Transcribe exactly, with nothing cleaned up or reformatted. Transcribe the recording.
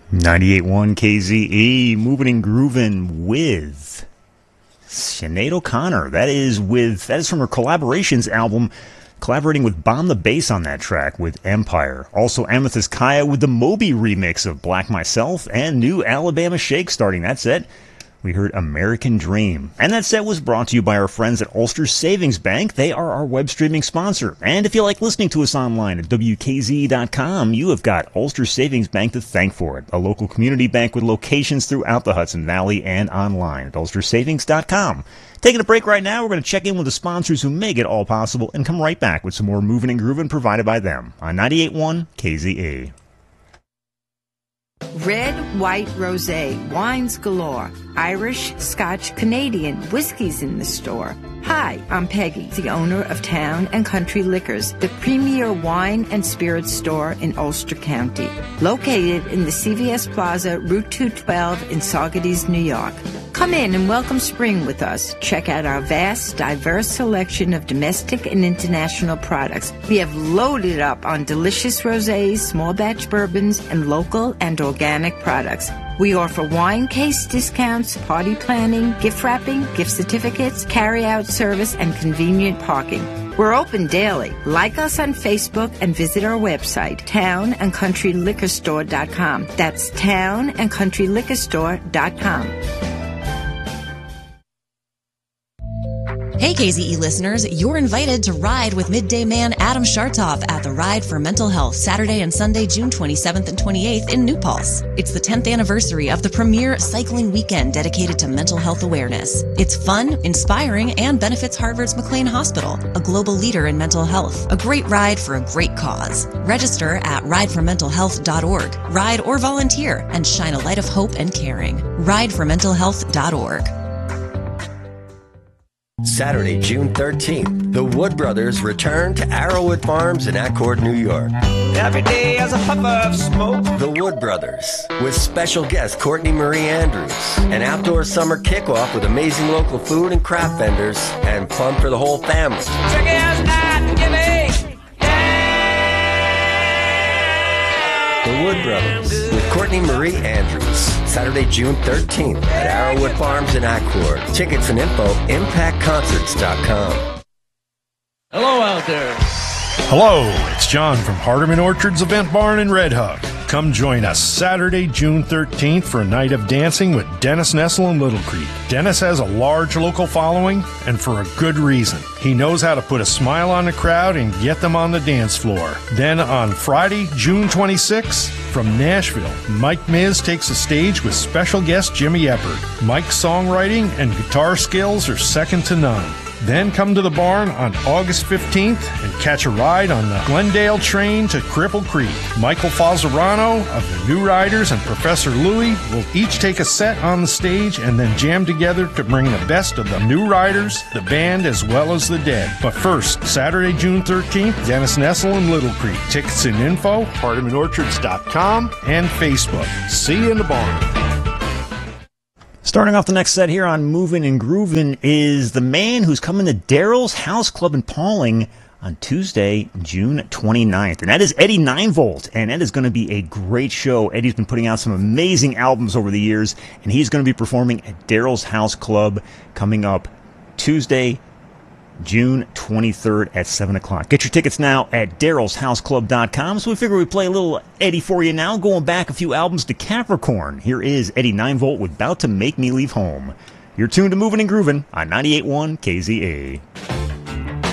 ninety-eight point one K Z E, moving and grooving with Sinead O'Connor. That is with that is from her collaborations album, collaborating with Bomb the Bass on that track with Empire. Also Amethyst Kaya with the Moby remix of Black Myself, and New Alabama Shake starting that set. We heard American Dream. And that set was brought to you by our friends at Ulster Savings Bank. They are our web streaming sponsor. And if you like listening to us online at W K Z E dot com, you have got Ulster Savings Bank to thank for it. A local community bank with locations throughout the Hudson Valley and online at Ulster Savings dot com. Taking a break right now, we're going to check in with the sponsors who make it all possible and come right back with some more moving and grooving provided by them on ninety-eight point one K Z E. Red, white, rosé, wines galore, Irish, Scotch, Canadian, whiskies in the store. Hi, I'm Peggy, the owner of Town and Country Liquors, the premier wine and spirits store in Ulster County. Located in the C V S Plaza, Route two twelve in Saugerties, New York. Come in and welcome spring with us. Check out our vast, diverse selection of domestic and international products. We have loaded up on delicious rosés, small batch bourbons, and local and organic products. We offer wine case discounts, party planning, gift wrapping, gift certificates, carry-out service, and convenient parking. We're open daily. Like us on Facebook and visit our website, town and country liquor store dot com. That's town and country liquor store dot com. Hey, K Z E listeners, you're invited to ride with Midday Man Adam Shartoff at the Ride for Mental Health Saturday and Sunday, June twenty-seventh and twenty-eighth in New Paltz. It's the tenth anniversary of the premier cycling weekend dedicated to mental health awareness. It's fun, inspiring, and benefits Harvard's McLean Hospital, a global leader in mental health. A great ride for a great cause. Register at ride for mental health dot org. Ride or volunteer and shine a light of hope and caring. ride for mental health dot org. Saturday, June thirteenth, the Wood Brothers return to Arrowwood Farms in Accord, New York. Every day as a puff of smoke. The Wood Brothers, with special guest Courtney Marie Andrews. An outdoor summer kickoff with amazing local food and craft vendors and fun for the whole family. Check it out, not give me. The Wood Brothers, with Courtney Marie Andrews. Saturday, June thirteenth at Arrowwood Farms in Accord. Tickets and info, impact concerts dot com. Hello out there. Hello, it's John from Hardeman Orchards Event Barn in Red Hook. Come join us Saturday, June thirteenth for a night of dancing with Dennis Nessel and Little Creek. Dennis has a large local following, and for a good reason. He knows how to put a smile on the crowd and get them on the dance floor. Then on Friday, June twenty-sixth, from Nashville, Mike Miz takes the stage with special guest Jimmy Eppard. Mike's songwriting and guitar skills are second to none. Then come to the barn on August fifteenth and catch a ride on the Glendale train to Cripple Creek. Michael Falzerano of the New Riders and Professor Louie will each take a set on the stage and then jam together to bring the best of the New Riders, the band, as well as the Dead. But first, Saturday, June thirteenth, Dennis Nessel and Little Creek. Tickets and info, hardeman orchards dot com and Facebook. See you in the barn. Starting off the next set here on Movin' and Groovin' is the man who's coming to Daryl's House Club in Pawling on Tuesday, June twenty-ninth. And that is Eddie nine volt. And that is going to be a great show. Eddie's been putting out some amazing albums over the years. And he's going to be performing at Daryl's House Club coming up Tuesday, June twenty-third at seven o'clock. Get your tickets now at daryls house club dot com. So we figure we play a little Eddie for you now, going back a few albums to Capricorn. Here is Eddie nine volt with About to Make Me Leave Home. You're tuned to Movin' and Groovin' on ninety-eight point one K Z A.